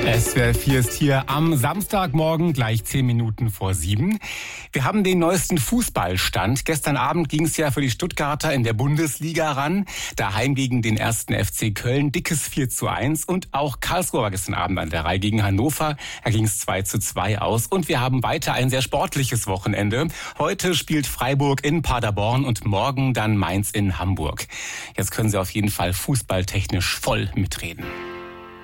SWR 4 ist hier am Samstagmorgen, gleich 10 Minuten vor 7. Wir haben den neuesten Fußballstand. Gestern Abend ging es ja für die Stuttgarter in der Bundesliga ran. Daheim gegen den 1. FC Köln, dickes 4:1. Und auch Karlsruhe war gestern Abend an der Reihe gegen Hannover. Da ging es 2:2 aus. Und wir haben weiter ein sehr sportliches Wochenende. Heute spielt Freiburg in Paderborn und morgen dann Mainz in Hamburg. Jetzt können Sie auf jeden Fall fußballtechnisch voll mitreden.